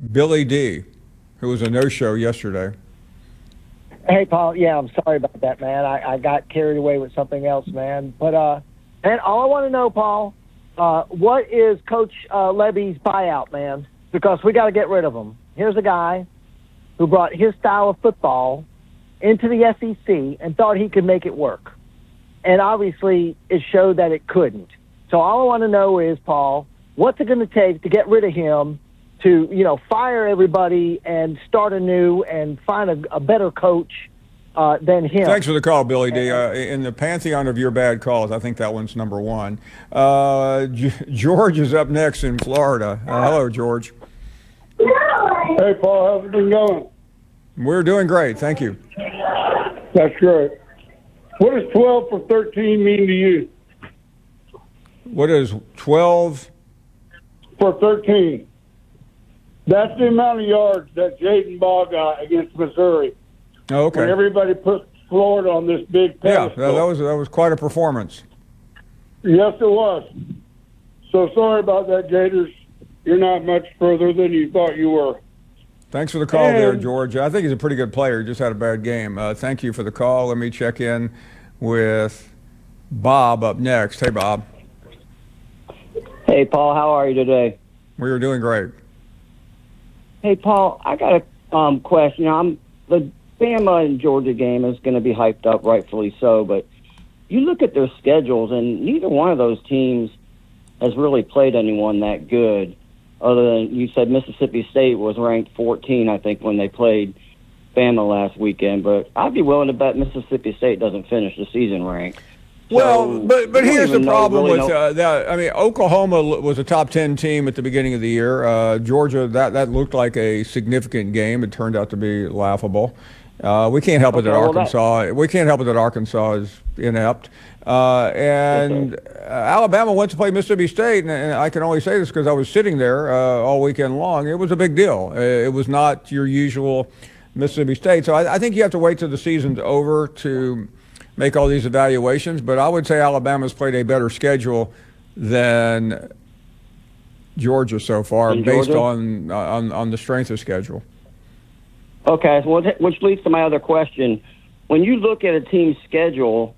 Billy D., who was a no-show yesterday. Hey, Paul. Yeah, I'm sorry about that, man. I got carried away with something else, man. But and all I want to know, Paul, what is Coach Levy's buyout, man? Because we got to get rid of him. Here's a guy who brought his style of football into the SEC and thought he could make it work, and obviously it showed that it couldn't. So all I want to know is, Paul, what's it going to take to get rid of him? To fire everybody and start anew and find a better coach than him. Thanks for the call, Billy D. In the pantheon of your bad calls, I think that one's number one. George is up next in Florida. Hello, George. Hey, Paul, how's it been going? We're doing great, thank you. That's great. What does 12 for 13 mean to you? What is 12 for 13? That's the amount of yards that Jaden Ball got against Missouri. Oh, okay. When everybody put Florida on this big pedestal. Yeah, that was quite a performance. Yes, it was. So sorry about that, Gators. You're not much further than you thought you were. Thanks for the call there, George. I think he's a pretty good player. He just had a bad game. Thank you for the call. Let me check in with Bob up next. Hey, Bob. Hey, Paul. How are you today? We are doing great. Hey, Paul, I got a question. The Bama and Georgia game is going to be hyped up, rightfully so, but you look at their schedules, and neither one of those teams has really played anyone that good, other than you said Mississippi State was ranked 14, I think, when they played Bama last weekend, but I'd be willing to bet Mississippi State doesn't finish the season ranked. Well, but here's the problem with that. I mean, Oklahoma was a top 10 team at the beginning of the year. Georgia, that looked like a significant game. It turned out to be laughable. We can't help it that Arkansas. We can't help it that Arkansas is inept. And Alabama went to play Mississippi State, and I can only say this because I was sitting there all weekend long. It was a big deal. It was not your usual Mississippi State. So I think you have to wait till the season's over to make all these evaluations, but I would say Alabama's played a better schedule than Georgia so far, based on the strength of schedule. Okay, so which leads to my other question. When you look at a team's schedule,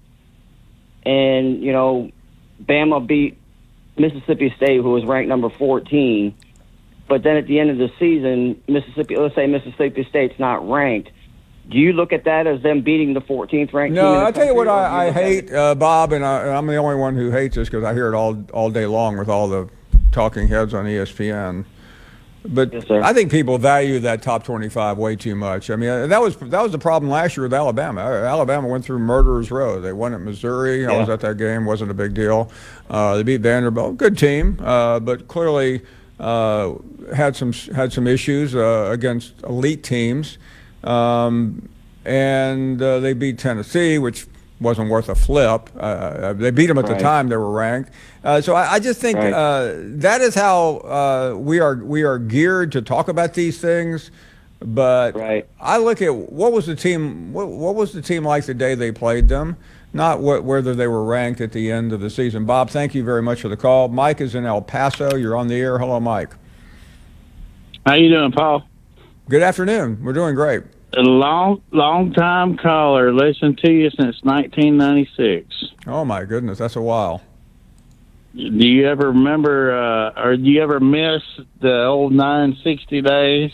and Bama beat Mississippi State, who was ranked number 14, but then at the end of the season, let's say Mississippi State's not ranked. Do you look at that as them beating the 14th ranked team? No, I'll tell you what I hate, Bob, and I'm the only one who hates this because I hear it all day long with all the talking heads on ESPN. But yes, I think people value that top 25 way too much. I mean, that was the problem last year with Alabama. Alabama went through murderer's row. They won at Missouri. I was at that game. Wasn't a big deal. They beat Vanderbilt. Good team, but clearly had some issues against elite teams. And they beat Tennessee, which wasn't worth a flip. They beat them at the time they were ranked. So I just think that is how we are geared to talk about these things. But I look at what was the team like the day they played them, not whether they were ranked at the end of the season. Bob, thank you very much for the call. Mike is in El Paso. You're on the air. Hello, Mike. How you doing, Paul? Good afternoon. We're doing great. A long time caller. Listened to you since 1996. Oh my goodness, that's a while. Do you ever remember, or do you ever miss the old 960 days?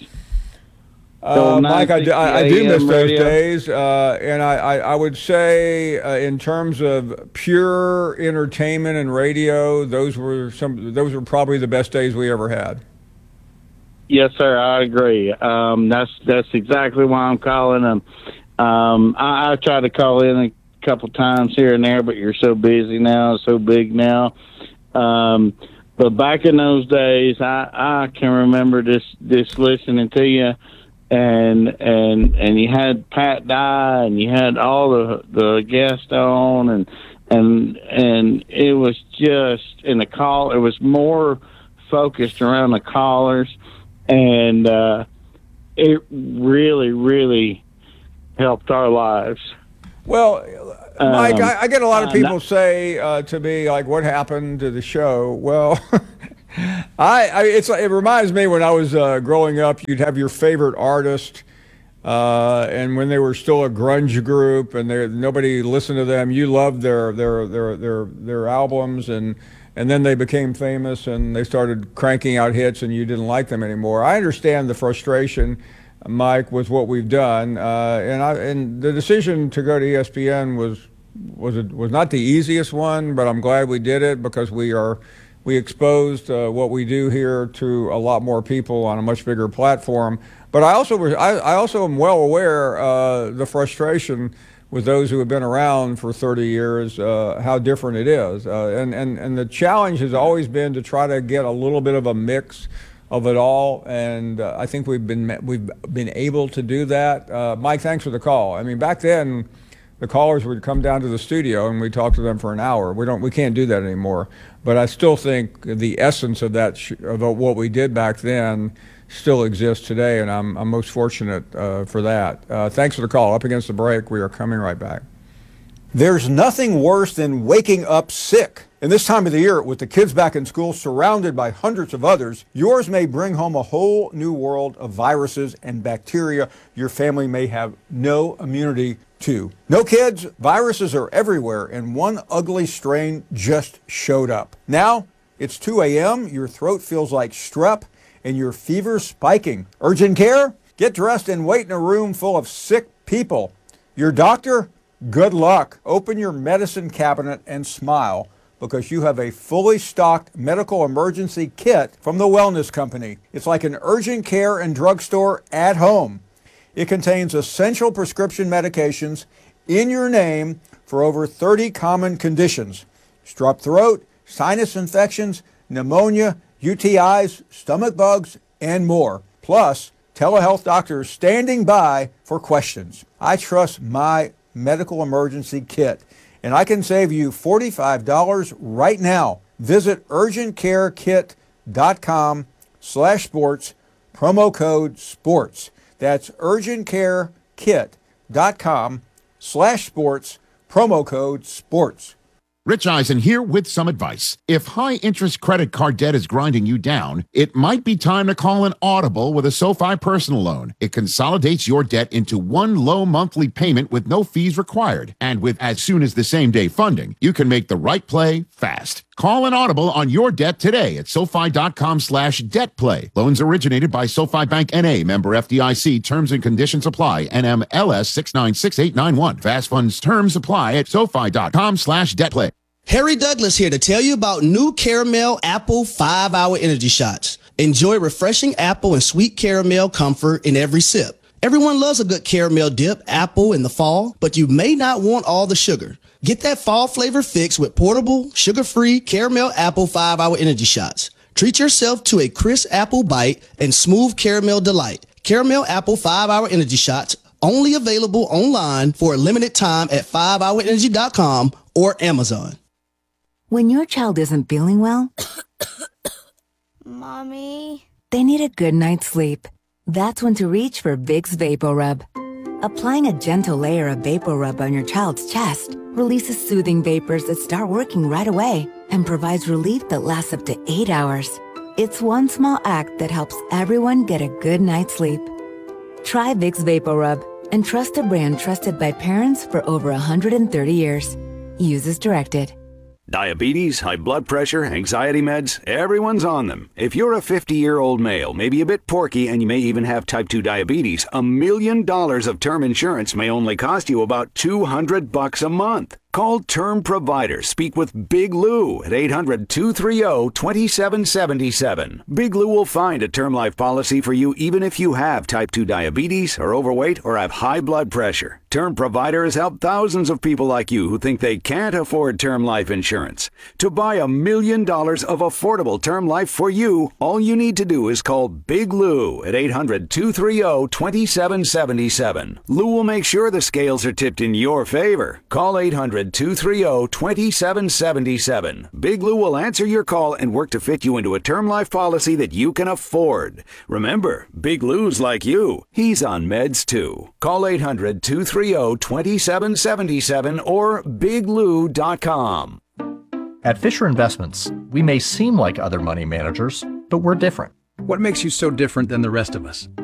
Mike, I do miss those days, and I would say in terms of pure entertainment and radio, those were probably the best days we ever had. Yes, sir. I agree. That's exactly why I'm calling them. I tried to call in a couple times here and there, but you're so busy now, so big now. But back in those days, I can remember this listening to you, and you had Pat Dye, and you had all the guests on, and it was just in the call. It was more focused around the callers. And it really, really helped our lives. Well, Mike, I get a lot of people say to me, like, what happened to the show? Well, It reminds me when I was growing up, you'd have your favorite artist, and when they were still a grunge group, and nobody listened to them, you loved their albums, and then they became famous, and they started cranking out hits, and you didn't like them anymore. I understand the frustration, Mike, with what we've done, and the decision to go to ESPN was not the easiest one, but I'm glad we did it because we exposed what we do here to a lot more people on a much bigger platform. But I also am well aware the frustration with those who have been around for 30 years, how different it is. And the challenge has always been to try to get a little bit of a mix of it all, and I think we've been able to do that. Mike, thanks for the call. I mean, back then, the callers would come down to the studio and we talk to them for an hour. We can't do that anymore. But I still think the essence of that of what we did back then still exists today, and I'm most fortunate for that. Thanks for the call. Up against the break, we are coming right back. There's nothing worse than waking up sick. And this time of the year, with the kids back in school, surrounded by hundreds of others, yours may bring home a whole new world of viruses and bacteria your family may have no immunity to. No kids, viruses are everywhere, and one ugly strain just showed up. Now, it's 2 a.m., your throat feels like strep, and your fever's spiking. Urgent care? Get dressed and wait in a room full of sick people. Your doctor? Good luck. Open your medicine cabinet and smile, because you have a fully stocked medical emergency kit from the Wellness Company. It's like an urgent care and drugstore at home. It contains essential prescription medications in your name for over 30 common conditions: strep throat, sinus infections, pneumonia, UTIs, stomach bugs, and more. Plus, telehealth doctors standing by for questions. I trust my medical emergency kit, and I can save you $45 right now. Visit urgentcarekit.com/sports, promo code SPORTS. That's urgentcarekit.com/sports, promo code SPORTS. Rich Eisen here with some advice. If high-interest credit card debt is grinding you down, it might be time to call an audible with a SoFi personal loan. It consolidates your debt into one low monthly payment with no fees required. And with as soon as the same-day funding, you can make the right play fast. Call an audible on your debt today at SoFi.com/debtplay. Loans originated by SoFi Bank N.A., member FDIC. Terms and conditions apply. NMLS 696891. Fast funds terms apply at SoFi.com/debtplay. Harry Douglas here to tell you about new Caramel Apple 5-Hour Energy Shots. Enjoy refreshing apple and sweet caramel comfort in every sip. Everyone loves a good caramel dip apple in the fall, but you may not want all the sugar. Get that fall flavor fix with portable, sugar-free Caramel Apple 5-Hour Energy Shots. Treat yourself to a crisp apple bite and smooth caramel delight. Caramel Apple 5-Hour Energy Shots, only available online for a limited time at 5hourenergy.com or Amazon. When your child isn't feeling well, Mommy, they need a good night's sleep. That's when to reach for Vicks VapoRub. Applying a gentle layer of VapoRub on your child's chest releases soothing vapors that start working right away and provides relief that lasts up to 8 hours. It's one small act that helps everyone get a good night's sleep. Try Vicks VapoRub and trust a brand trusted by parents for over 130 years. Use as directed. Diabetes, high blood pressure, anxiety meds, everyone's on them. If you're a 50-year-old male, maybe a bit porky, and you may even have type 2 diabetes, $1 million of term insurance may only cost you about $200 a month. Call Term Provider. Speak with Big Lou at 800-230-2777. Big Lou will find a term life policy for you even if you have type 2 diabetes, are overweight, or have high blood pressure. Term Provider has helped thousands of people like you who think they can't afford term life insurance. To buy $1 million of affordable term life for you, all you need to do is call Big Lou at 800-230-2777. Lou will make sure the scales are tipped in your favor. Call 800-230-2777. Big Lou will answer your call and work to fit you into a term life policy that you can afford. Remember, Big Lou's like you. He's on meds too. Call 800-230-2777 or biglou.com. At Fisher Investments, we may seem like other money managers, but we're different. What makes you so different than the rest of us?